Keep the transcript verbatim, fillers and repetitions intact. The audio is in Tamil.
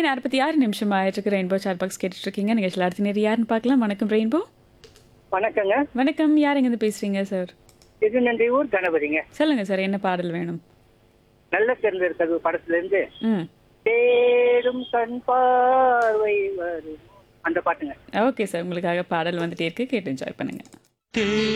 நாற்பத்தி ஆறு நிமிஷம் ஆயிட்டு ரெயின்போ சாட் பாக்ஸ் கேட்டுட்டு இருக்கீங்க. நிகழ்ச்சியில் அடுத்த நேரம் யாருன்னு பார்க்கலாம். வணக்கம் ரெயின்போ. வணக்கங்க. வணக்கம். யார் எங்கேருந்து பேசுறீங்க சார்? இது நன்றி ஊர் கணபதிங்க. சொல்லுங்க சார், என்ன பாடல் வேணும்? நல்ல தேர்ந்தெடுக்கிறது படத்துல இருந்து ம் தேடும் கண் பார்வை வரும் அந்த பாட்டுங்க. ஓகே சார், உங்களுக்காக பாடல் வந்துட்டே இருக்கு, கேட்டு என்ஜாய் பண்ணுங்க.